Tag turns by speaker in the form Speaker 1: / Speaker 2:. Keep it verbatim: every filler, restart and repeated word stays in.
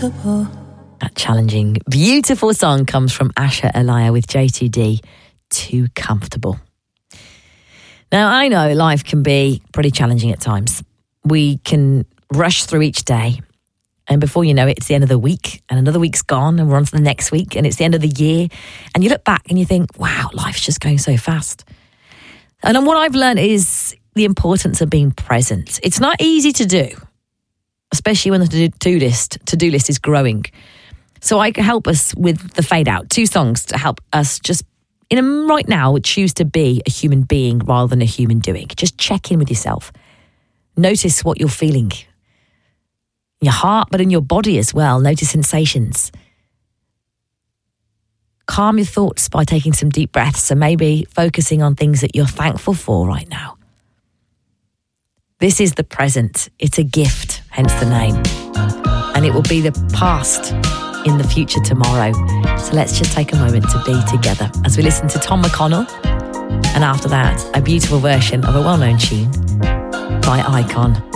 Speaker 1: That challenging, beautiful song comes from Asha Elia with J two D, Too Comfortable. Now, I know life can be pretty challenging at times. We can rush through each day, and before you know it, it's the end of the week, and another week's gone, and we're on to the next week, and it's the end of the year, and you look back and you think, wow, life's just going so fast. And what I've learned is the importance of being present. It's not easy to do, especially when the to-do list, to-do list is growing. So I can help us with the Fade Out, two songs to help us just, in a, right now, choose to be a human being rather than a human doing. Just check in with yourself. Notice what you're feeling. In your heart, but in your body as well. Notice sensations. Calm your thoughts by taking some deep breaths and maybe focusing on things that you're thankful for right now. This is the present. It's a gift, hence the name. And it will be the past in the future tomorrow. So let's just take a moment to be together as we listen to Tom McConnell. And after that, a beautiful version of a well-known tune by Icon.